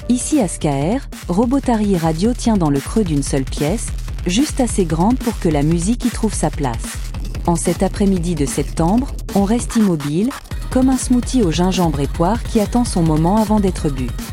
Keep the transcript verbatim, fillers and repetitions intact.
Ici à Scaer, Robotary Radio tient dans le creux d'une seule pièce, juste assez grande pour que la musique y trouve sa place. En cet après-midi de septembre, on reste immobile, comme un smoothie au gingembre et poire qui attend son moment avant d'être bu.